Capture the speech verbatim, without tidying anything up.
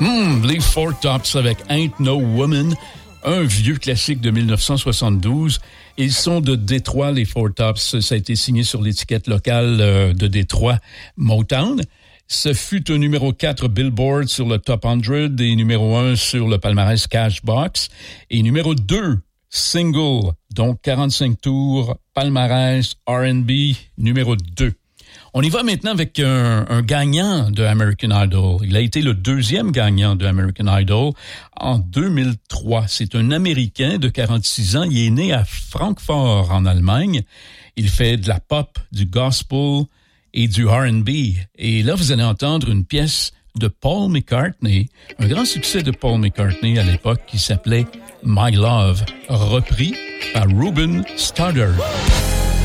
Hmm, les Four Tops avec Ain't No Woman, un vieux classique de dix-neuf cent soixante-douze. Ils sont de Détroit, les Four Tops. Ça a été signé sur l'étiquette locale de Détroit, Motown. Ce fut un numéro quatre Billboard sur le Top cent et numéro un sur le palmarès Cashbox. Et numéro deux, single, donc quarante-cinq tours, palmarès R and B, numéro deux. On y va maintenant avec un, un gagnant de American Idol. Il a été le deuxième gagnant de American Idol en deux mille trois. C'est un Américain de quarante-six ans. Il est né à Francfort, en Allemagne. Il fait de la pop, du gospel et du R and B. Et là, vous allez entendre une pièce de Paul McCartney, un grand succès de Paul McCartney à l'époque qui s'appelait My Love, repris par Ruben Studdard.